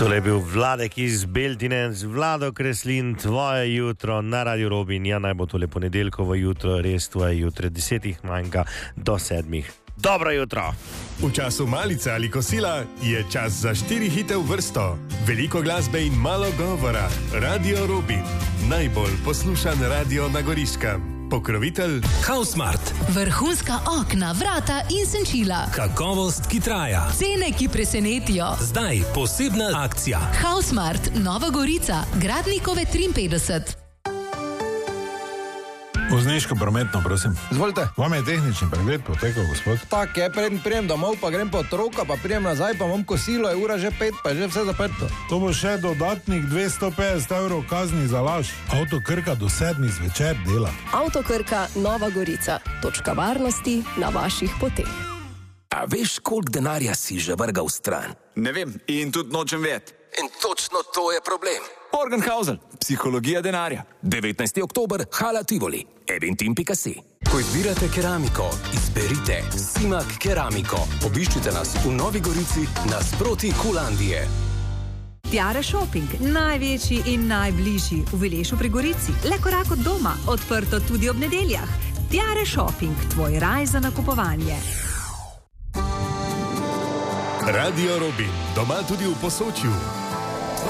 Tole je bil Vladek iz Beltine z Vlado Kreslin, tvoje jutro na Radio Robin. Ja, naj bo tole ponedeljkovo jutro, res tvoje jutro, 10 manjka do 7. Dobro jutro! V času malice ali kosila je čas za 4 hite v vrsto. Veliko glasbe in malo govora. Radio Robin, najbolj poslušan radio na Goriškem. Pokrovitelj Hausmart. Vrhunska okna, vrata in senčila. Kakovost, ki traja. Cene, ki presenetijo. Zdaj posebna akcija. Hausmart, Nova Gorica, Gradnikove 53. Vozniško prometno, prosim. Izvolite. Vam je tehnični pregled potekal, gospod? Tak je, prijem domov, pa grem po otroka, pa prijem nazaj, pa imam kosilo, je ura že 5, pa je že vse zaprto. To bo še dodatnih 250 evrov kazni za laž. Avto Krka do 7 zvečer dela. Avto Krka, Nova Gorica. Točka varnosti na vaših poteh. A veš, koliko denarja si že vrgal stran? Ne vem in tudi nočem vedeti. In točno to je problem. Morgenhausen, psihologija denarja. 19. oktober, Hala Tivoli, eventim.si. Ko izbirate keramiko, izberite Simak Keramiko. Obiščite nas v Novi Gorici nasproti Kulandije. Tiare Shopping, največji in najbližji v Vilešu pri Gorici. Le korak od doma, odprto tudi ob nedeljah. Tiare Shopping, tvoj raj za nakupovanje. Radio Robin, doma tudi v Posočju.